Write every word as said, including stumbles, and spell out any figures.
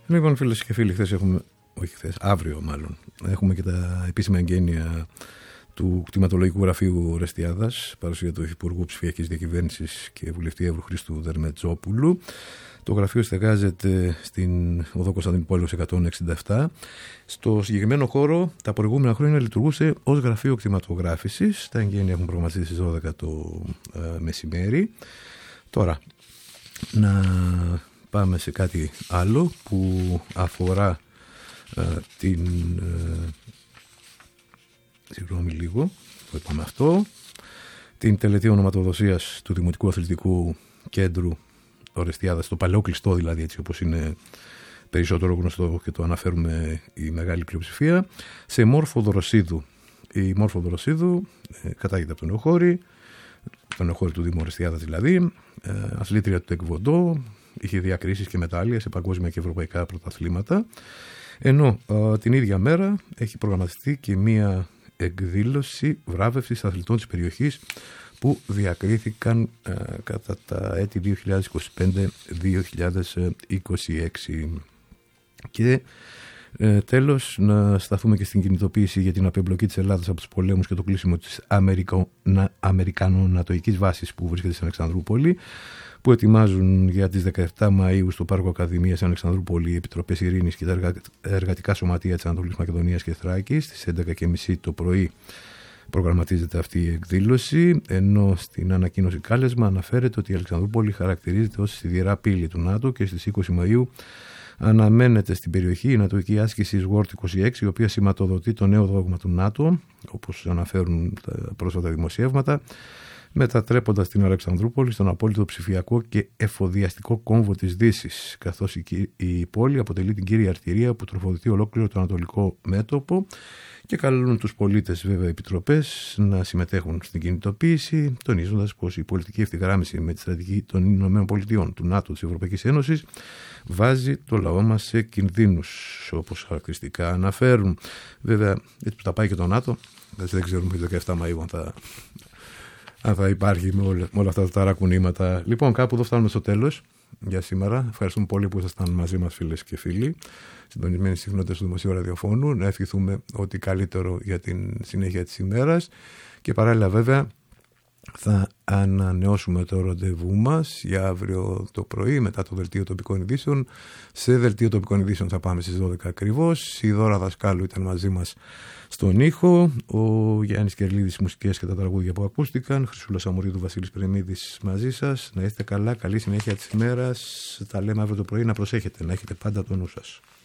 Λοιπόν, φίλες και φίλοι, χθες έχουμε, όχι χθες, αύριο μάλλον, έχουμε και τα επίσημα εγγένεια του κτηματολογικού γραφείου Ορεστιάδας, παρουσία του Υφυπουργού Ψηφιακής Διακυβέρνησης και βουλευτή Εύρου Χρήστου Δερμετζόπουλου. Το γραφείο στεγάζεται στην οδό Κωνσταντινούπολης εκατόν εξήντα επτά. Στο συγκεκριμένο χώρο τα προηγούμενα χρόνια λειτουργούσε ως γραφείο κτηματογράφησης. Τα εγγένεια έχουν προγραμματιστεί στις δώδεκα το ε, μεσημέρι. Τώρα, να πάμε σε κάτι άλλο που αφορά ε, την... Ε, συγγνώμη λίγο, το είπαμε αυτό. Την τελετή ονοματοδοσίας του Δημοτικού Αθλητικού Κέντρου Ορεστιάδας, το παλαιό κλειστό δηλαδή, έτσι όπως είναι περισσότερο γνωστό και το αναφέρουμε η μεγάλη πλειοψηφία, σε Μόρφο Δωροσίδου. Η Μόρφο Δωροσίδου ε, κατάγεται από τον Νεοχώρη, τον Νεοχώρη του Δήμου Ορεστιάδας δηλαδή, ε, αθλήτρια του Τεκβοντό, είχε διακρίσεις και μετάλλια σε παγκόσμια και ευρωπαϊκά πρωταθλήματα, ενώ ε, την ίδια μέρα έχει προγραμματιστεί και μία εκδήλωση βράβευσης αθλητών της περιοχής που διακρίθηκαν ε, κατά τα έτη δύο χιλιάδες είκοσι πέντε με δύο χιλιάδες είκοσι έξι. Και ε, τέλος να σταθούμε και στην κινητοποίηση για την απεμπλοκή της Ελλάδας από τους πολέμους και το κλείσιμο της Αμερικο... Αμερικανο-Νατοικής βάσης που βρίσκεται στην Αλεξανδρούπολη, που ετοιμάζουν για τις δεκαεπτά Μαΐου στο Πάρκο Ακαδημίας Αλεξανδρούπολη οι Επιτροπές Ειρήνης και τα εργα... εργατικά σωματεία της Ανατολής Μακεδονίας και Θράκης. Στις έντεκα και μισή το πρωί προγραμματίζεται αυτή η εκδήλωση, ενώ στην ανακοίνωση κάλεσμα αναφέρεται ότι η Αλεξανδρούπολη χαρακτηρίζεται ως σιδηρά πύλη του ΝΑΤΟ και στις είκοσι Μαΐου αναμένεται στην περιοχή η νατοική άσκηση Σουόρτ είκοσι έξι, η οποία σηματοδοτεί το νέο δόγμα του ΝΑΤΟ, όπως αναφέρουν τα πρόσφατα δημοσιεύματα, μετατρέποντας την Αλεξανδρούπολη στον απόλυτο ψηφιακό και εφοδιαστικό κόμβο της Δύσης, καθώς η, η πόλη αποτελεί την κύρια αρτηρία που τροφοδοτεί ολόκληρο το ανατολικό μέτωπο, και καλούν τους πολίτες βέβαια επιτροπές να συμμετέχουν στην κινητοποίηση, τονίζοντας πως η πολιτική ευθυγράμμιση με τη στρατηγική των Ηνωμένων Πολιτειών, του ΝΑΤΟ, της Ευρωπαϊκής Ένωσης βάζει το λαό μας σε κινδύνους, όπως χαρακτηριστικά αναφέρουν. Βέβαια, έτσι που τα πάει και το ΝΑΤΟ, δεν ξέρουμε τις δεκαεπτά Μαΐου αν θα, αν θα υπάρχει με όλα, με όλα αυτά τα ταρακουνήματα. Λοιπόν, κάπου εδώ φτάνουμε στο τέλος για σήμερα. Ευχαριστούμε πολύ που ήσασταν μαζί μας, φίλες και φίλοι, συντονισμένοι συχνότητες του Δημοσίου Ραδιοφώνου. Να ευχηθούμε ότι καλύτερο για την συνέχεια της ημέρας, και παράλληλα βέβαια θα ανανεώσουμε το ραντεβού μας για αύριο το πρωί μετά το Δελτίο Τοπικών Ειδήσεων. Σε Δελτίο Τοπικών Ειδήσεων θα πάμε στις δώδεκα ακριβώς. Η Δώρα Δασκάλου ήταν μαζί μας στον ήχο, ο Γιάννης Κερλίδης μουσικές και τα τραγούδια που ακούστηκαν, Χρυσούλα Σαμουρίδου, Βασίλης Πρεμίδης μαζί σας. Να είστε καλά, καλή συνέχεια της ημέρας. Τα λέμε αύριο το πρωί, να προσέχετε, να έχετε πάντα το νου σας.